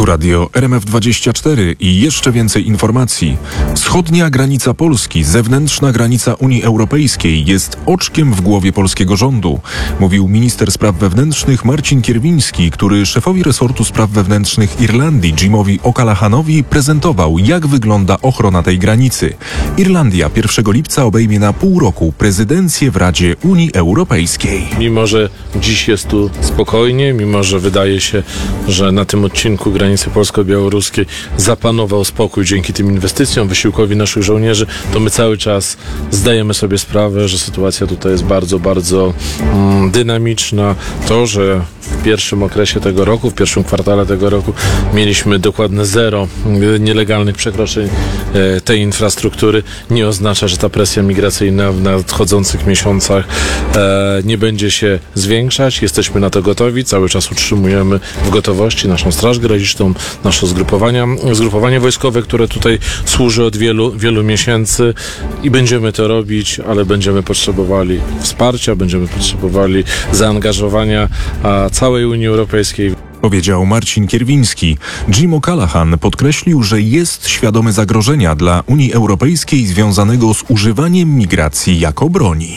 Tu radio RMF24 i jeszcze więcej informacji. Wschodnia granica Polski, zewnętrzna granica Unii Europejskiej jest oczkiem w głowie polskiego rządu, mówił minister spraw wewnętrznych Marcin Kierwiński, który szefowi resortu spraw wewnętrznych Irlandii Jimowi O'Callaghan'owi prezentował, jak wygląda ochrona tej granicy. Irlandia 1 lipca obejmie na pół roku prezydencję w Radzie Unii Europejskiej. Mimo że dziś jest tu spokojnie, mimo że wydaje się, że na tym odcinku granicy polsko-białoruskiej zapanował spokój dzięki tym inwestycjom, wysiłkowi naszych żołnierzy, to my cały czas zdajemy sobie sprawę, że sytuacja tutaj jest bardzo, bardzo dynamiczna. To, że w pierwszym okresie tego roku, w pierwszym kwartale tego roku mieliśmy dokładne zero nielegalnych przekroczeń tej infrastruktury, nie oznacza, że ta presja migracyjna w nadchodzących miesiącach nie będzie się zwiększać. Jesteśmy na to gotowi, cały czas utrzymujemy w gotowości naszą Straż Graniczną, nasze zgrupowanie wojskowe, które tutaj służy od wielu miesięcy i będziemy to robić, ale będziemy potrzebowali wsparcia, będziemy potrzebowali zaangażowania całej Unii Europejskiej. Powiedział Marcin Kierwiński. Jim O'Callaghan podkreślił, że jest świadomy zagrożenia dla Unii Europejskiej związanego z używaniem migracji jako broni.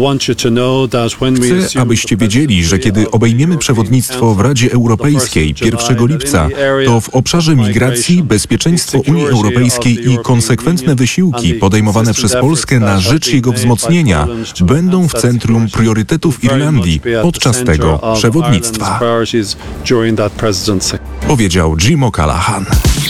Chcę, abyście wiedzieli, że kiedy obejmiemy przewodnictwo w Radzie Europejskiej 1 lipca, to w obszarze migracji, bezpieczeństwo Unii Europejskiej i konsekwentne wysiłki podejmowane przez Polskę na rzecz jego wzmocnienia będą w centrum priorytetów Irlandii podczas tego przewodnictwa, powiedział Jim O'Callaghan.